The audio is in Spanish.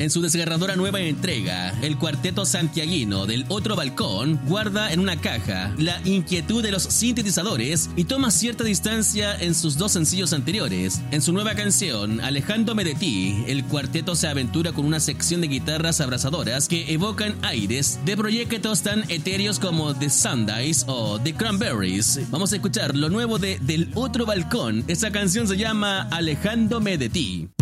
En su desgarradora nueva entrega, el cuarteto santiaguino del Otro Balcón guarda en una caja la inquietud de los sintetizadores y toma cierta distancia en sus dos sencillos anteriores. En su nueva canción, Alejándome de ti, el cuarteto se aventura con una sección de guitarras abrasadoras que evocan aires de proyectos tan etéreos como The Sundays o The Cranberries. Vamos a escuchar lo nuevo de Del Otro Balcón. Esa canción se llama Alejándome de ti.